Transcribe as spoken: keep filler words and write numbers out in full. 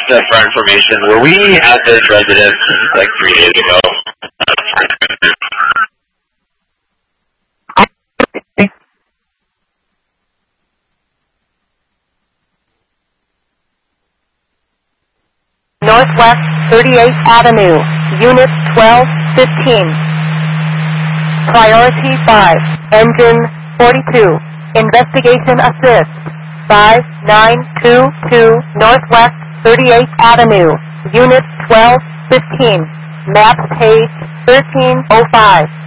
uh, for information, were we at this residence like three days ago? Northwest thirty-eighth Avenue, Unit twelve fifteen. Priority five, Engine forty-two. Investigation assist. five nine two two Northwest thirty-eighth Avenue, Unit twelve fifteen. Map page thirteen oh five.